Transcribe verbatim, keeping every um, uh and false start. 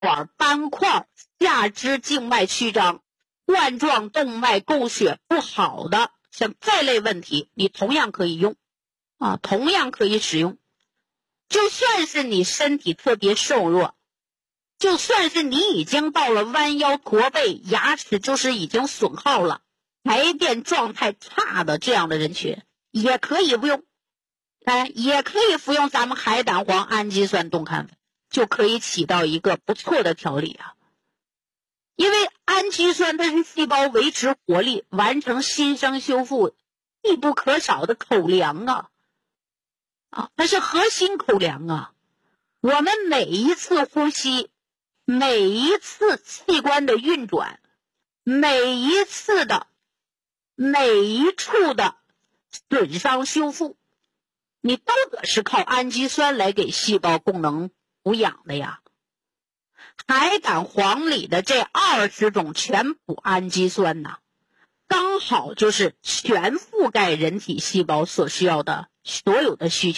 管斑块、下肢静脉曲张、冠状动脉供血不好的，像这类问题，你同样可以用啊，同样可以使用。就算是你身体特别瘦弱，就算是你已经到了弯腰驼背，牙齿就是已经损耗了，排便状态差的这样的人群，也可以用，哎，也可以服用咱们海胆黄氨基酸冻干粉，就可以起到一个不错的调理啊。因为氨基酸它是细胞维持活力、完成新生修复必不可少的口粮啊，啊，它是核心口粮啊。我们每一次呼吸，每一次器官的运转，每一次的每一处的损伤修复，你都得是靠氨基酸来给细胞功能补养的呀。海胆黄里的这二十种全补氨基酸呢，刚好就是全覆盖人体细胞所需要的所有的需求。